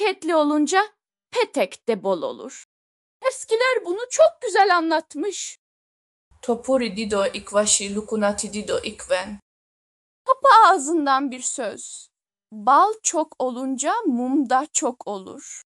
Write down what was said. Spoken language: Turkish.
bereketli olunca petek de bol olur. Eskiler bunu çok güzel anlatmış. Topuri dido ikvashi lukunati dido ikven. Papa ağzından bir söz. Bal çok olunca mum da çok olur.